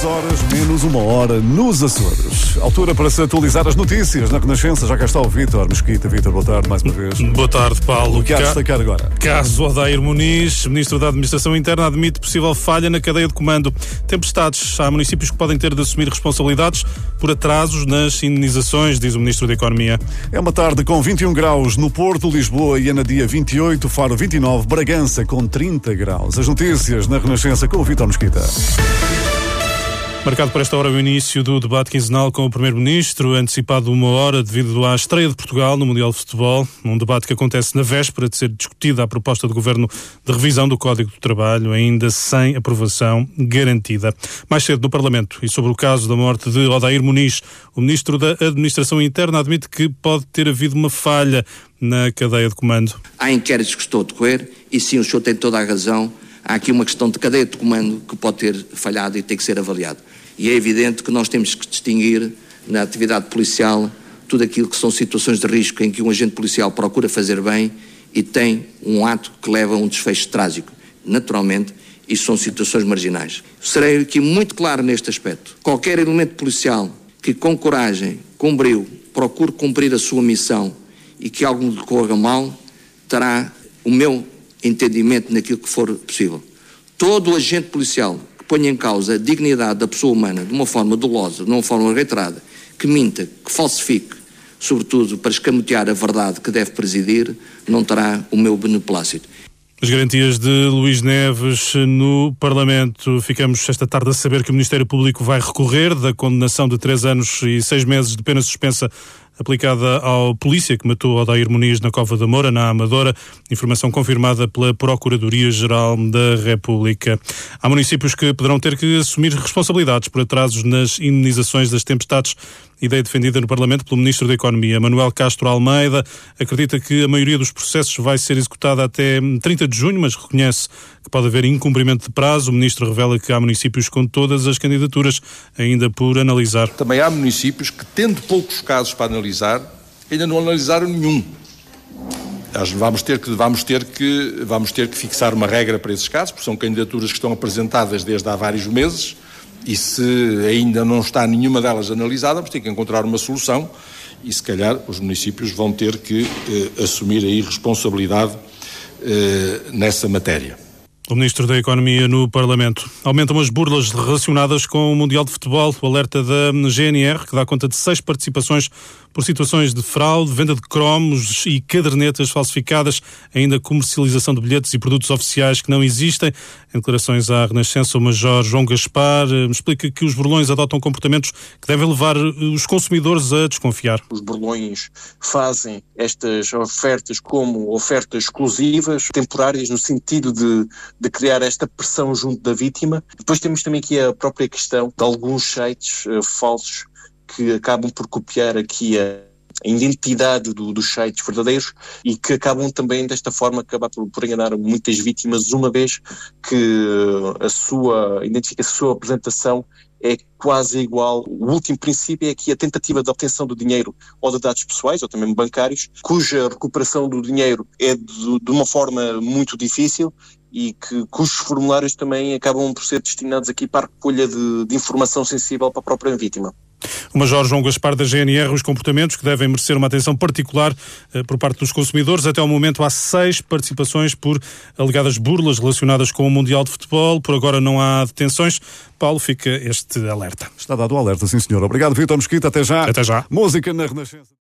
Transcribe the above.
horas menos 1 hora nos Açores. Altura para se atualizar as notícias na Renascença. Já cá está o Vítor Mesquita. Vítor, boa tarde mais uma vez. Boa tarde, Paulo. O que há a destacar agora? Caso Odair Muniz, Ministro da Administração Interna, admite possível falha na cadeia de comando. Tempestades. Há municípios que podem ter de assumir responsabilidades por atrasos nas indenizações, diz o Ministro da Economia. É uma tarde com 21 graus no Porto, Lisboa e Anadia 28, Faro 29, Bragança com 30 graus. As notícias na Renascença com o Vítor Mesquita. Marcado para esta hora o início do debate quinzenal com o Primeiro-Ministro, antecipado 1 hora devido à estreia de Portugal no Mundial de Futebol, um debate que acontece na véspera de ser discutida a proposta do Governo de revisão do Código do Trabalho, ainda sem aprovação garantida. Mais cedo no Parlamento, e sobre o caso da morte de Odair Muniz, o Ministro da Administração Interna admite que pode ter havido uma falha na cadeia de comando. Há inquéritos que estou a decorrer e sim, o senhor tem toda a razão. Há aqui uma questão de cadeia de comando que pode ter falhado e tem que ser avaliado. E é evidente que nós temos que distinguir na atividade policial tudo aquilo que são situações de risco em que um agente policial procura fazer bem e tem um ato que leva a um desfecho trágico. Naturalmente, isso são situações marginais. Serei aqui muito claro neste aspecto. Qualquer elemento policial que com coragem, com brio, procure cumprir a sua missão e que algo lhe corra mal, terá o meu entendimento naquilo que for possível. Todo o agente policial que ponha em causa a dignidade da pessoa humana de uma forma dolosa, de uma forma reiterada, que minta, que falsifique, sobretudo para escamotear a verdade que deve presidir, não terá o meu beneplácito. As garantias de Luís Neves no Parlamento. Ficamos esta tarde a saber que o Ministério Público vai recorrer da condenação de 3 anos e 6 meses de pena suspensa aplicada ao polícia que matou Odair Muniz na Cova da Moura, na Amadora. Informação confirmada pela Procuradoria-Geral da República. Há municípios que poderão ter que assumir responsabilidades por atrasos nas indenizações das tempestades. Ideia defendida no Parlamento pelo Ministro da Economia. Manuel Castro Almeida acredita que a maioria dos processos vai ser executada até 30 de junho, mas reconhece que pode haver incumprimento de prazo. O Ministro revela que há municípios com todas as candidaturas ainda por analisar. Também há municípios que, tendo poucos casos para analisar, ainda não analisaram nenhum. Vamos ter que fixar uma regra para esses casos, porque são candidaturas que estão apresentadas desde há vários meses. E se ainda não está nenhuma delas analisada, vamos ter que encontrar uma solução e se calhar os municípios vão ter que assumir aí responsabilidade nessa matéria. O Ministro da Economia no Parlamento. Aumentam as burlas relacionadas com o Mundial de Futebol. O alerta da GNR, que dá conta de 6 participações por situações de fraude, venda de cromos e cadernetas falsificadas, ainda comercialização de bilhetes e produtos oficiais que não existem. Em declarações à Renascença, o Major João Gaspar explica que os burlões adotam comportamentos que devem levar os consumidores a desconfiar. Os burlões fazem estas ofertas como ofertas exclusivas, temporárias, no sentido de criar esta pressão junto da vítima. Depois temos também aqui a própria questão de alguns sites falsos que acabam por copiar aqui a identidade dos sites verdadeiros e que acabam também desta forma por enganar muitas vítimas, uma vez que a sua identificação, a sua apresentação é quase igual. O último princípio é aqui a tentativa de obtenção do dinheiro ou de dados pessoais ou também bancários, cuja recuperação do dinheiro é de uma forma muito difícil e cujos formulários também acabam por ser destinados aqui para a recolha de informação sensível para a própria vítima. O Major João Gaspar da GNR, os comportamentos que devem merecer uma atenção particular por parte dos consumidores. Até ao momento há 6 participações por alegadas burlas relacionadas com o Mundial de Futebol. Por agora não há detenções. Paulo, fica este alerta. Está dado o alerta, sim senhor. Obrigado, Vítor Mesquita. Até já. Até já. Música na Renascença.